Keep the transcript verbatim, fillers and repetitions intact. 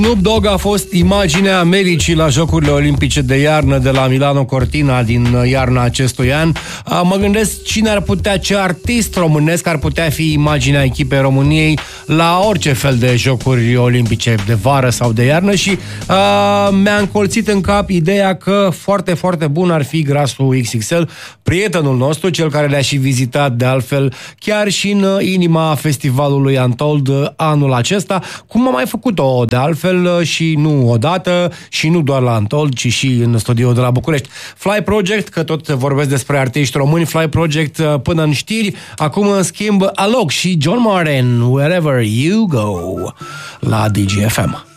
Snoop Dogg a fost imaginea Americii la Jocurile Olimpice de iarnă de la Milano Cortina din iarna acestui an. Mă gândesc cine ar putea, ce artist românesc ar putea fi imaginea echipei României la orice fel de Jocuri Olimpice de vară sau de iarnă și uh, mi-a încolțit în cap ideea că foarte, foarte bun ar fi Grasul X X L, prietenul nostru, cel care le-a și vizitat de altfel chiar și în inima festivalului Untold anul acesta, cum a mai făcut-o de altfel și nu odată și nu doar la Untold, ci și în studioul de la București. Fly Project, că tot vorbesc despre artiști români, Fly Project până în știri, acum în schimb Alok și John Martin, Wherever You Go, la D G F M.